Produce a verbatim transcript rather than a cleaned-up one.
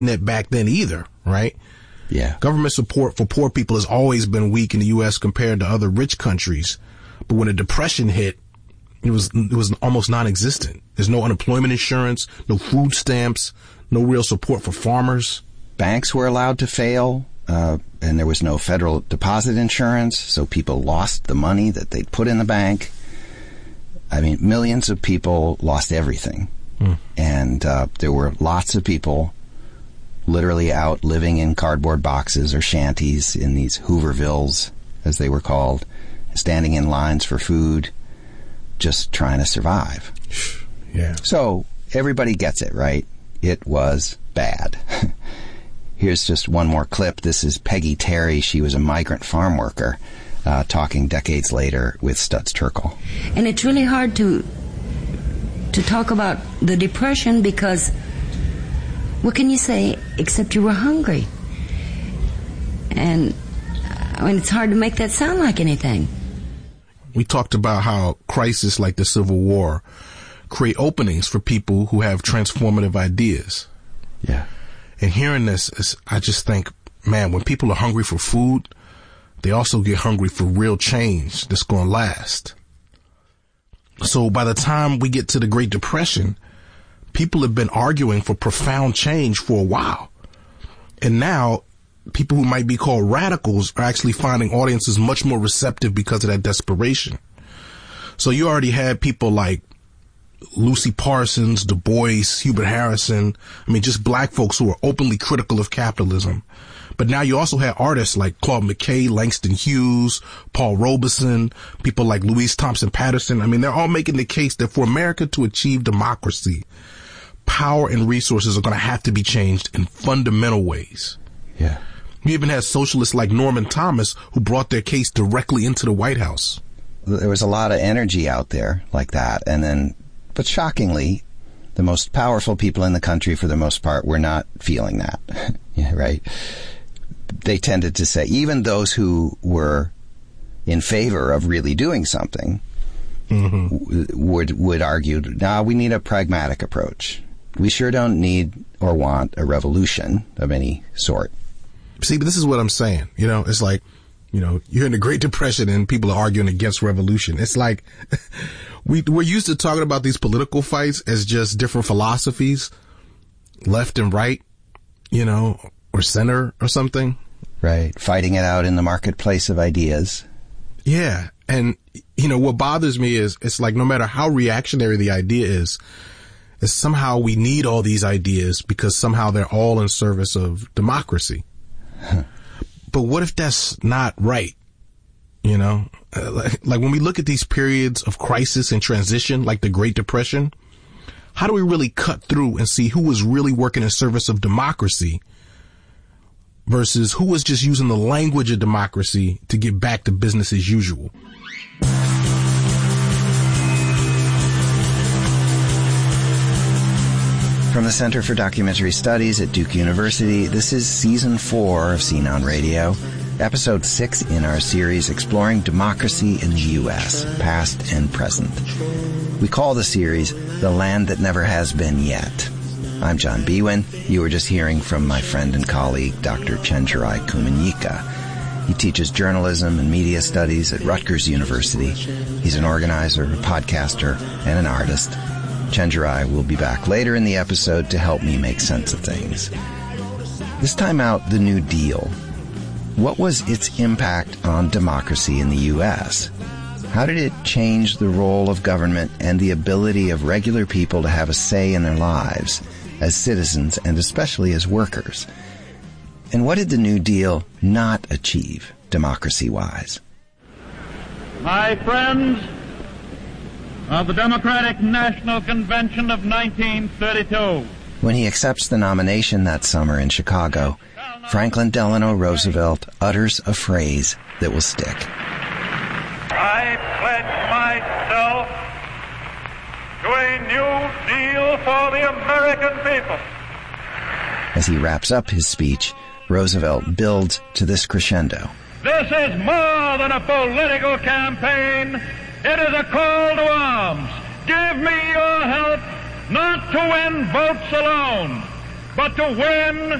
it back then either, right? Yeah. Government support for poor people has always been weak in the U S compared to other rich countries. But when the Depression hit, it was it was almost non-existent. There's no unemployment insurance, no food stamps, no real support for farmers. Banks were allowed to fail, uh, and there was no federal deposit insurance, so people lost the money that they'd put in the bank. I mean, millions of people lost everything. Mm. And uh, there were lots of people literally out living in cardboard boxes or shanties in these Hoovervilles, as they were called, standing in lines for food, just trying to survive. Yeah. So everybody gets it, right? It was bad. Here's just one more clip. This is Peggy Terry. She was a migrant farm worker, uh, talking decades later with Studs Terkel. And it's really hard to to talk about the Depression because what can you say except you were hungry? And I mean, it's hard to make that sound like anything. We talked about how crises like the Civil War create openings for people who have transformative ideas. Yeah. And hearing this, is, I just think, man, when people are hungry for food, they also get hungry for real change that's going to last. So by the time we get to the Great Depression, people have been arguing for profound change for a while. And now people who might be called radicals are actually finding audiences much more receptive because of that desperation. So you already had people like Lucy Parsons, Du Bois, Hubert Harrison. I mean, just black folks who are openly critical of capitalism. But now you also had artists like Claude McKay, Langston Hughes, Paul Robeson, people like Louise Thompson Patterson. I mean, they're all making the case that for America to achieve democracy, power and resources are going to have to be changed in fundamental ways. Yeah. You even had socialists like Norman Thomas who brought their case directly into the White House. There was a lot of energy out there like that. And then, but shockingly, the most powerful people in the country, for the most part, were not feeling that. Yeah, right? They tended to say, even those who were in favor of really doing something, mm-hmm. w- would would argue, nah, we need a pragmatic approach. We sure don't need or want a revolution of any sort. See, but this is what I'm saying. You know, it's like, you know, you're in the Great Depression and people are arguing against revolution. It's like we, we're used to talking about these political fights as just different philosophies, left and right, you know, or center or something. Right. Fighting it out in the marketplace of ideas. Yeah. And, you know, what bothers me is it's like no matter how reactionary the idea is, is somehow we need all these ideas because somehow they're all in service of democracy. Huh. But what if that's not right? You know, uh, like, like when we look at these periods of crisis and transition, like the Great Depression, how do we really cut through and see who was really working in service of democracy versus who was just using the language of democracy to get back to business as usual? From the Center for Documentary Studies at Duke University, this is Season four of Scene on Radio, Episode six in our series exploring democracy in the U S, past and present. We call the series The Land That Never Has Been Yet. I'm John Biewen. You were just hearing from my friend and colleague, Doctor Chenjerai Kumanyika. He teaches journalism and media studies at Rutgers University. He's an organizer, a podcaster, and an artist. Chenjerai will be back later in the episode to help me make sense of things. This time out, the New Deal. What was its impact on democracy in the U S? How did it change the role of government and the ability of regular people to have a say in their lives as citizens and especially as workers? And what did the New Deal not achieve, democracy-wise? My friends of the Democratic National Convention of nineteen thirty-two. When he accepts the nomination that summer in Chicago, Franklin Delano Roosevelt utters a phrase that will stick. I pledge myself to a new deal for the American people. As he wraps up his speech, Roosevelt builds to this crescendo. This is more than a political campaign. It is a call to arms. Give me your help not to win votes alone, but to win